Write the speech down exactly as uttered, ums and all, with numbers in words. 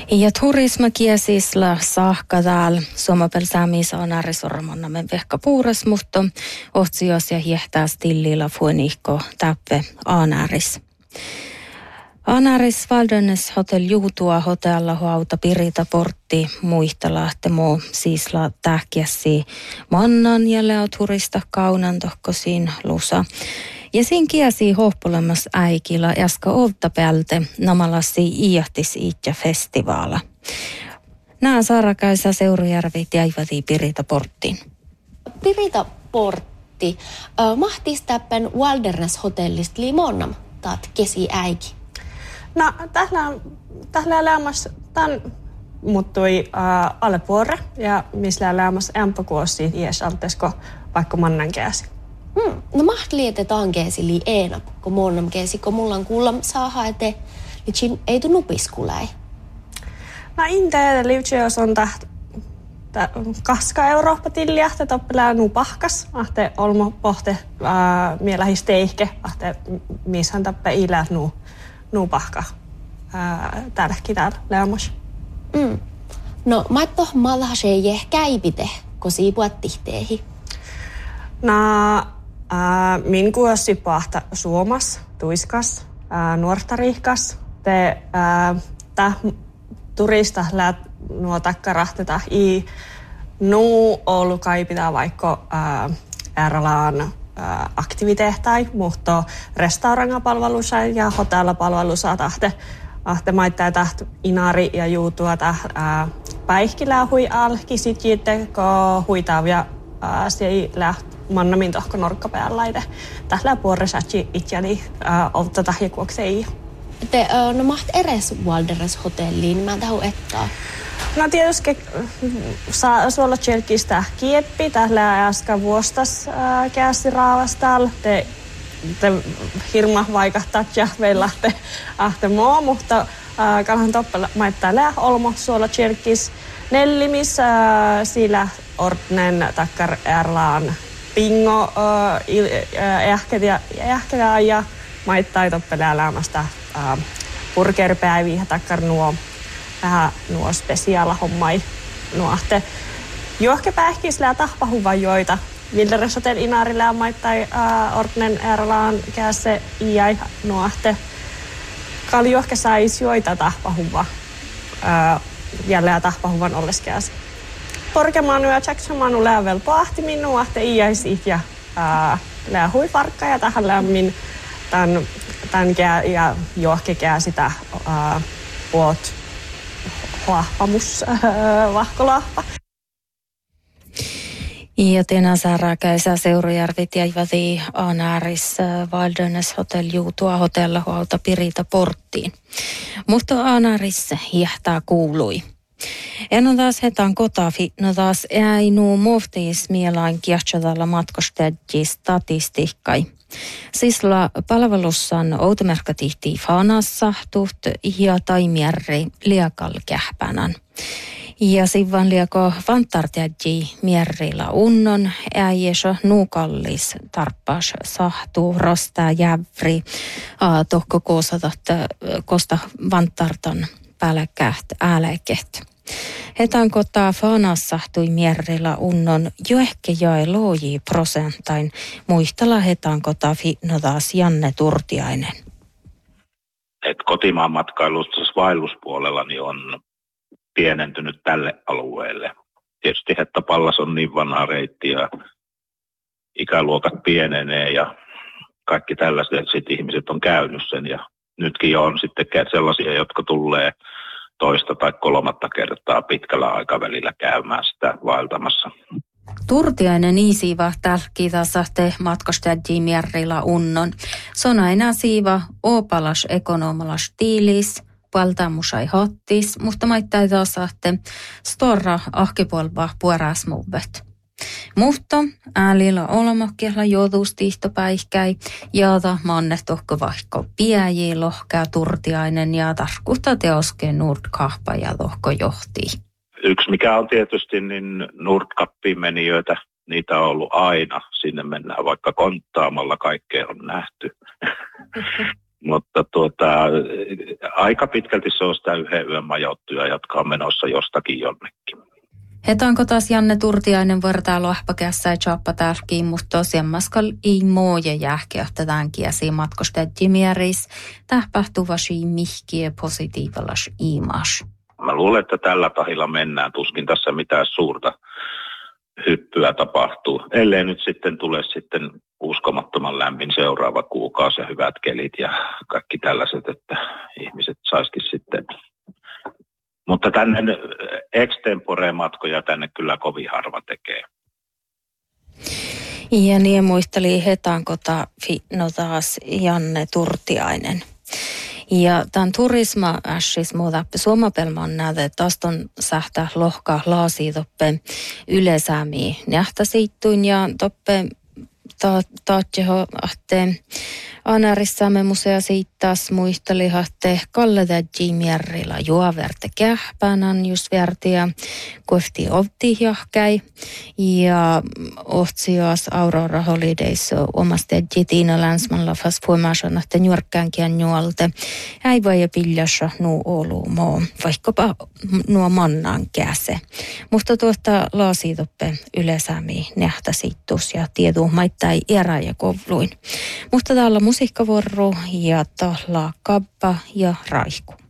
Ja turisma kiesisla saakka täällä Suomapel saamissa on äärisormannamen vehka puures, mutta otsios ja hiehtää stillillä fuenihko täppe aanääris. Aanääris Valdönnes Hotel Juutua hotella huauta pirita portti muistalahte muu siisla tähkiäsi mannan ja leoturista kaunan tohkosiin lusa. Ja siinä kiesi hohpolemas äikillä äsken ovta päältä namalasi iähtis itse festivaala. Nää Saarakaisa Seurujärvit jäivät Pirita porttiin. Pirita portti. Äh, mahtis täppen Wilderness hotellista limonnam taat kesi äiki. No tällä tällä lämmäs tän muuttui äh, alle vuore ja missä lämmäs ämpäkuosi ies altesko vaikka mannan käsi. Hmm. No maht lietetään keesi lii eenap, kun muonnam keesi, kun mulla on kuulla saada, että liitsin ei tu nupiskuläi. No inte liitsi on täht kaska Eurooppa tilliä, että toppelää nupahkas, ahte olmo pohte ää, mielähis teihke, ahte mishän tappe ilää nu nupahka tälläkin täällä leamos. Mm. No maitto malhase jeh käipite, kun siipuat tihteehi. No Äh, min kuossi pahta Suomas, tuiskas, äh, nuortarihkas. Te äh, täh turista läät nuo takkarahteta i nuu ollut kai pitää vaikka äh, Ääralaan äh, aktiviteettai, mutta restaurangapalvelussa ja hotellapalvelussa tahte ahte maittaa taht inari ja juutua täh äh, päihkilää hui alki sit jitte ko huitavia äh, se läht mannamin tohko norkkapäällaite. Tällä puoresatsi itseäni olta tahjakuoksei. Te uh, no maht eres Wilderness hotelliin, mä tahu ettaa. No tietysti saa suolla tjelkistä kieppi. Tällä äsken vuostas äh, käsi raavastal. Te, te hirma vaikahtaa ja veilahte ahte moo, mutta äh, kalhan toppela maittaa lää olmo suolla tjelkis. Nellimis äh, sillä ordnen takkar ärlaan pingo ehkätiä ehkätiä ja maittai toppelää lämmästä burgerpäiviä takkar nuo vähän nuo spesiaala hommai nuohte johke pähkislää tahpahuva joita Wilderness Hotel Inarilla maittai ordnen erlaan käse iäi nuohte kaljohke sais joita tahpahuva jälleen tahpahuvan olleskäs. Porkemanu ja Jacksonmanu lävel pahti minua, että iäisit ja lää huifarkka ja tähän lämmin tämän, tämän kää, ja johkekää sitä ää, puot huahpamus vahkolahpa. Ja tänä Saarakaisa Seurujärvit jäivät Aanääris Wilderness Hotel Juutua hotella huolta Pirita porttiin. Mutta Aanääris jähtää kuului. En on taas hetan kotafi, no taas ei nuu muhtiis mielään kiahtsadalla matkustajia statistiikkai. Sisla palvelussan outomerkkatihti faanassa tuht ja taimierri liakal kähpänän. Ja sivan liako vantartiadji mierrillä unnon, äijäsä nuukallis tarppas sahtuu rostaa jävri, tohko koosatat kosta vantartan päälläkäht ääläket. Hetan kotaa faanassa tui mierrillä unnon jo ehkä jäi looji prosentain, muistella hetan kotaa no taas Janne Turtiainen. Et kotimaan matkailussa vaelluspuolella niin on pienentynyt tälle alueelle. Tietysti Hettapallas on niin vanha reitti ja ikäluokat pienenee ja kaikki tällaiset sit ihmiset on käynyt sen ja nytkin jo on sitten sellaisia, jotka tulee toista tai kolmatta kertaa pitkällä aikavälillä käymään sitä vaeltamassa. Turtiainen isiva tälkki sahte matkustajia mierrillä unnon. Sona enää siiva opalas ekonomalas tiilis, paltamusai hottis, mutta maittai taas sahte storra ahkipolva puorasmuvet. Mutta äälillä olemokkialla joutuustihtopäihkäi, jota manne tohko vaikka piäji lohkää Turtiainen ja tarkkuutta teoskeen Nordkahpa ja tohko johti. Yksi mikä on tietysti, niin Nordkappiin menijöitä, niitä on ollut aina. Sinne mennään vaikka konttaamalla, kaikkea on nähty. Mutta tuota, aika pitkälti se on sitä yhden yön majoittuja, jotka on menossa jostakin jonnekin. Hetaanko taas Janne Turtiainen vertailu ahpakässä ja choppa tärkiin, mutta tosiaan maskal ei mooja jähkeähtetään kiesiä matkosta jimieris, tähpähtuvasi mihkiä positiivallas iimas. Mä luulen, että tällä tahilla mennään, tuskin tässä mitään suurta hyppyä tapahtuu, ellei nyt sitten tule sitten uskomattoman lämmin seuraava kuukausi ja hyvät kelit ja kaikki tällaiset, että ihmiset saisikin sitten. Mutta tänne extempore-matkoja tänne kyllä kovin harva tekee. Ja niin muisteli hetankota no taas Janne Turtiainen. Ja tämän turisma ässis muuta suomapelman näitä, että tästä on sähtä lohka laasitoppe yleisäämiä nähtäsiittuin ja toppe taatjeho ahte Anarissamme musea siittaas muisteli ahte Kalle tädji mierrillä juoverte kähpänän just vertiä kohti olti jahkäi ja otsias Aurora Holidays omasta tädji Tiina Länsman lafas puhumasan ahte nuorkkäänkiän nuolte ei voi ja piljassa nuu olu moo vaikkapa nuo mannan käse. Mutta tuota laasitoppe yleisäämi nähtäsiittus ja tietu maittai erä ja kovluin. Mutta täällä musiikkavuoro ja tahla kabba ja raihku.